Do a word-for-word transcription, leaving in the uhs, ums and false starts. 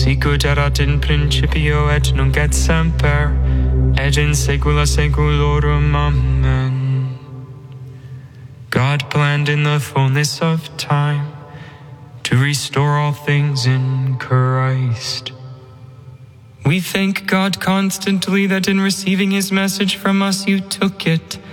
sicut erat in principio et nunc et semper, et in saecula saeculorum. Amen. God planned in the fullness of time to restore all things in Christ. We thank God constantly that in receiving his message from us you took it